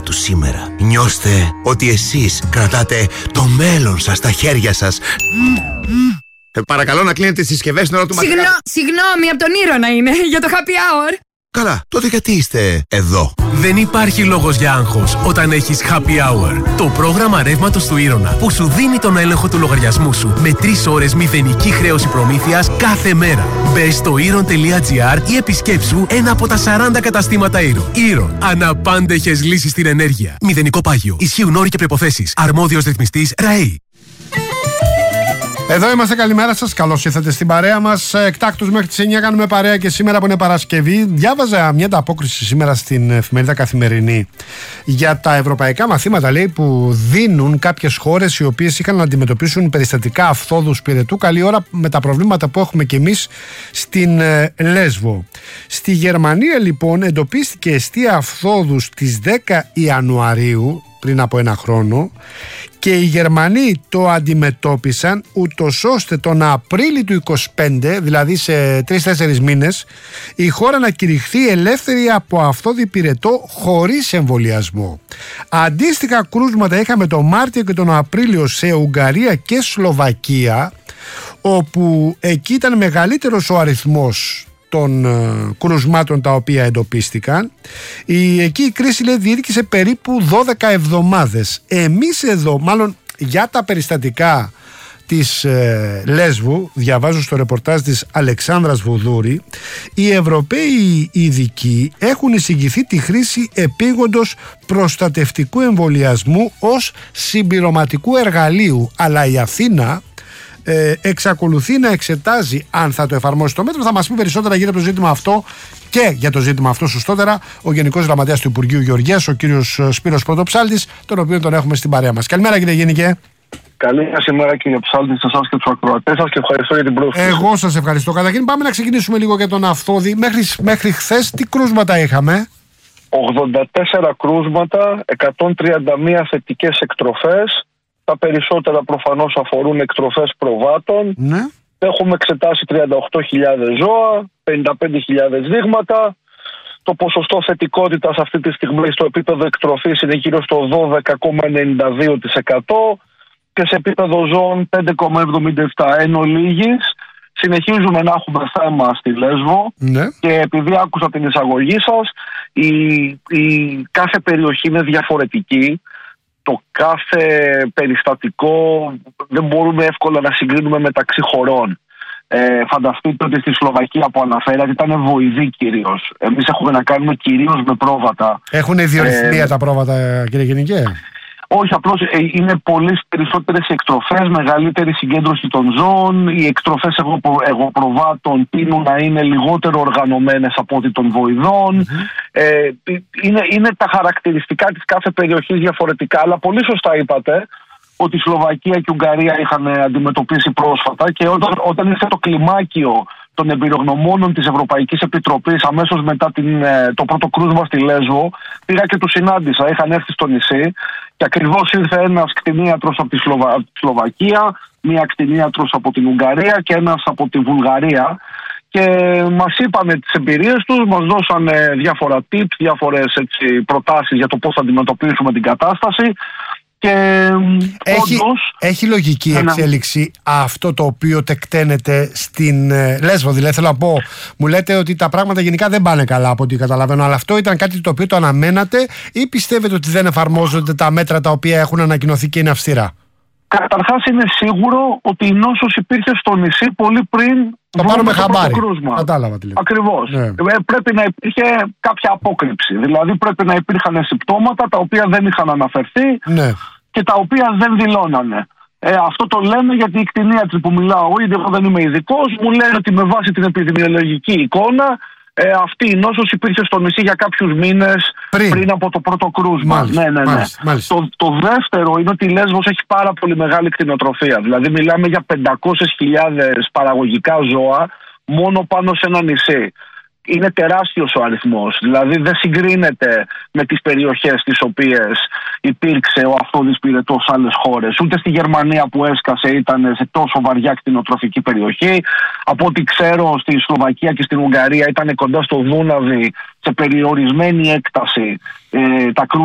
του σήμερα. Νιώστε ότι εσείς κρατάτε το μέλλον σας στα χέρια σας. Παρακαλώ να κλείνετε τις συσκευές στην ώρα του μαθήματος. Συγγνώμη, από τον Ήρωνα είναι, για το happy hour. Καλά, τότε γιατί είστε εδώ? Δεν υπάρχει λόγος για άγχος όταν έχεις happy hour. Το πρόγραμμα ρεύματος του Ήρωνα που σου δίνει τον έλεγχο του λογαριασμού σου με 3 ώρες μηδενική χρέωση προμήθειας κάθε μέρα. Μπες στο Iron.gr ή επισκέψου ένα από τα 40 καταστήματα Iron. Iron. Αναπάντεχες λύσεις στην ενέργεια. Μηδενικό πάγιο. Ισχύουν όροι και προϋποθέσεις. Αρμόδιος ρυθμιστής ΡΑΕΗ. Εδώ είμαστε, καλημέρα σας. Καλώς ήρθατε στην παρέα μας. Εκτάκτως μέχρι τις 9 κάνουμε παρέα και σήμερα που είναι Παρασκευή. Διάβαζα μια ανταπόκριση σήμερα στην εφημερίδα Καθημερινή για τα ευρωπαϊκά μαθήματα, λέει, που δίνουν κάποιες χώρες οι οποίες είχαν να αντιμετωπίσουν περιστατικά αυθόδους πυρετού. Καλή ώρα με τα προβλήματα που έχουμε κι εμείς στην Λέσβο. Στη Γερμανία, λοιπόν, εντοπίστηκε αιστεία αυθόδους στις 10 Ιανουαρίου, πριν από ένα χρόνο, και οι Γερμανοί το αντιμετώπισαν ούτως ώστε τον Απρίλιο του 25, δηλαδή σε 3-4 μήνες, η χώρα να κηρυχθεί ελεύθερη από αυθόδη πυρετό χωρίς εμβολιασμό. Αντίστοιχα κρούσματα είχαμε τον Μάρτιο και τον Απρίλιο σε Ουγγαρία και Σλοβακία, όπου εκεί ήταν μεγαλύτερος ο αριθμός των κρουσμάτων τα οποία εντοπίστηκαν. Εκεί η κρίση, λέει, διήρκησε περίπου 12 εβδομάδες. Εμείς εδώ, μάλλον για τα περιστατικά της Λέσβου, διαβάζω στο ρεπορτάζ της Αλεξάνδρας Βουδούρη, οι Ευρωπαίοι ειδικοί έχουν εισηγηθεί τη χρήση επίγοντος προστατευτικού εμβολιασμού ως συμπληρωματικού εργαλείου, αλλά η Αθήνα εξακολουθεί να εξετάζει αν θα το εφαρμόσει το μέτρο. Θα μας πει περισσότερα γύρω από το ζήτημα αυτό και για το ζήτημα αυτό σωστότερα ο Γενικός Γραμματέας του Υπουργείου Γεωργίας, ο κύριος Σπύρος Πρωτοψάλτης, τον οποίο τον έχουμε στην παρέα μας. Καλημέρα, κύριε Γενικέ. Καλή σας ημέρα, κύριε Ψάλτη, σε εσάς και τους ακροατές σας, και ευχαριστώ για την πρόσκληση. Εγώ σας ευχαριστώ. Καταρχήν πάμε να ξεκινήσουμε λίγο για τον αυθόδη. Μέχρι χθες τι κρούσματα είχαμε? 84 κρούσματα, 131 θετικές εκτροφές. Τα περισσότερα προφανώς αφορούν εκτροφές προβάτων. Ναι. Έχουμε εξετάσει 38.000 ζώα, 55.000 δείγματα. Το ποσοστό θετικότητας αυτή τη στιγμή στο επίπεδο εκτροφής είναι γύρω στο 12,92% και σε επίπεδο ζώων 5,77%. Εν ολίγης, συνεχίζουμε να έχουμε θέμα στη Λέσβο, ναι, και επειδή άκουσα την εισαγωγή σας, η κάθε περιοχή είναι διαφορετική. Το κάθε περιστατικό δεν μπορούμε εύκολα να συγκρίνουμε μεταξύ χωρών. Φανταστείτε ότι στη Σλοβακία που αναφέρατε ήταν βοηδή κυρίως. Εμείς έχουμε να κάνουμε κυρίως με πρόβατα. Έχουν ιδιορυθμία τα πρόβατα, κύριε Γενικέ? Όχι, απλώς είναι πολλές περισσότερες εκτροφές, μεγαλύτερη συγκέντρωση των ζώων. Οι εκτροφές εγωπροβάτων τείνουν να είναι λιγότερο οργανωμένες από ό,τι των βοηδών. Είναι τα χαρακτηριστικά της κάθε περιοχής διαφορετικά, αλλά πολύ σωστά είπατε ότι η Σλοβακία και η Ουγγαρία είχαν αντιμετωπίσει πρόσφατα, και όταν ήρθε το κλιμάκιο των εμπειρογνωμόνων της Ευρωπαϊκής Επιτροπής αμέσως μετά το πρώτο κρούσμα στη Λέσβο, πήγα και τους συνάντησα. Είχαν έρθει στο νησί και ακριβώς ήρθε ένας κτηνίατρος από τη Σλοβακία, μία κτηνίατρος από την Ουγγαρία και ένας από τη Βουλγαρία, και μας είπανε τις εμπειρίες τους, μας δώσανε διάφορα tips, διάφορες προτάσεις για το πώς θα αντιμετωπίσουμε την κατάσταση. Και έχει λογική εξέλιξη αυτό το οποίο τεκταίνεται στην Λέσβο? Δηλαδή, θέλω να πω, μου λέτε ότι τα πράγματα γενικά δεν πάνε καλά από ό,τι καταλαβαίνω, αλλά αυτό ήταν κάτι το οποίο το αναμένατε, ή πιστεύετε ότι δεν εφαρμόζονται τα μέτρα τα οποία έχουν ανακοινωθεί και είναι αυστηρά? Καταρχάς, είναι σίγουρο ότι η νόσος υπήρχε στο νησί πολύ πριν το πάρουμε χαμπάρι. Κατάλαβα τι λέτε. Ακριβώς. Ναι. Πρέπει να υπήρχε κάποια απόκρυψη. Δηλαδή πρέπει να υπήρχαν συμπτώματα τα οποία δεν είχαν αναφερθεί, ναι, και τα οποία δεν δηλώνανε. Αυτό το λέμε γιατί οι κτηνίατροι που μιλάω, εγώ δεν είμαι ειδικός, μου λένε ότι με βάση την επιδημιολογική εικόνα αυτή η νόσος υπήρχε στο νησί για κάποιους μήνες πριν από το πρώτο κρούσμα. Μάλιστα. Το δεύτερο είναι ότι η Λέσβος έχει πάρα πολύ μεγάλη κτηνοτροφία. Δηλαδή μιλάμε για 500.000 παραγωγικά ζώα μόνο πάνω σε ένα νησί. Είναι τεράστιος ο αριθμός, δηλαδή δεν συγκρίνεται με τις περιοχές στις οποίες υπήρξε ο αυθόδης πυρετός σε άλλες χώρες. Ούτε στη Γερμανία που έσκασε ήταν σε τόσο βαριά κτηνοτροφική περιοχή. Από ό,τι ξέρω, στη Σλοβακία και στην Ουγγαρία ήταν κοντά στο Δούναβι σε περιορισμένη έκταση τα